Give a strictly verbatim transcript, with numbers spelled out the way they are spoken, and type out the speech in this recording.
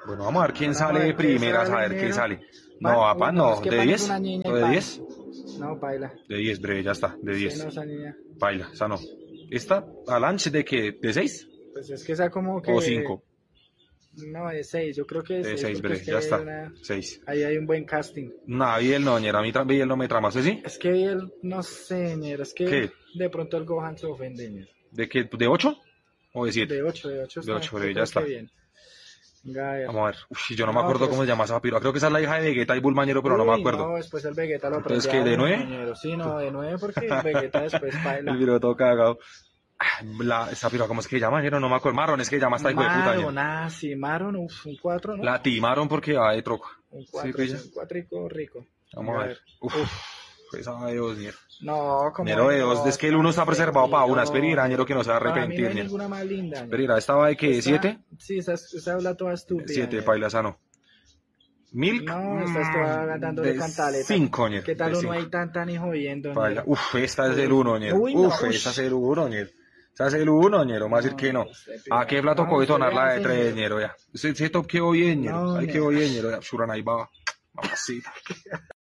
Bueno, vamos a ver quién Bueno, sale a de ver qué primeras, a sale, ver qué negro. sale. Pan, No, a uy, pan no, no, es que ¿de pan es diez? una niña y ¿O de pan. diez? No, baila. De diez, breve, ya está, de Sí, diez. no, esa niña. Baila, esa no. ¿Esta, Alanche, de qué? ¿De seis? Pues es que esa como ¿O que. cinco? No, de seis, yo creo que de De seis, seis, porque es breve, que ya hay está. una. seis. Ahí hay un buen casting. No, Biel no, ñera, a mí tra- Biel no me trama, ¿sí? sí? Es que él, no sé, ñero, es que ¿Qué? de pronto el Gohan se ofende, ñero. ¿De qué? ¿De ocho? ¿O de siete? De ocho, de ocho De está, ocho, yo breve, ya creo está. que bien. Venga, a ver. Vamos a ver. Uf, yo no me No, acuerdo pues. cómo se llama esa piroa. Creo que esa es la hija de Vegeta y Bulmañero, pero no me Uy, acuerdo. no, después el Vegeta lo Entonces, prende ¿qué? a ¿De uno, nueve? ñero. Sí, no, de nueve porque el Vegeta después baila. El video todo cagado. Ah, La, esa piroa, ¿cómo es que llama? ñero? No me acuerdo. Marron, es que llama esta hijo de puta, ñero. Maron, ah, sí, Maron, uf, un cuatro, ¿no? La timaron porque va de troco. Un Sí, cuatro, pilla. un cuatrico rico. Vamos a ver. Uf, esa de dos, ñero. No, como Ñero de dos. Es que el uno está preservado para una. Espera, Espera, ñero, que no se va a Para mí no arrepentir, hay ñero. ninguna más linda. ñero. Espera, ¿esta va de qué? Esta- ¿Siete? Sí, esa, esa habla toda estúpida. Siete, ñero. paila, esa no. Milk. No, estás toda dándole de cantaleta. cinco, ñero. ¿Qué tal de uno cinco. ahí tan tan y jodiendo, Paila. ñero? Uf, esta es el uno, ñero. Uy, no, Uf, ush. esa es el uno, ñero. Esa es el uno, ñero. Más decir que no. este ¿A qué piro. plato No, tocó usted detonar la de véase, tres, ñero. ñero? Ya. Ese, ese top quedó bien, ñero. No, Ahí ñero. quedó bien, ñero. Ya, Shuran ahí va. Mamacita.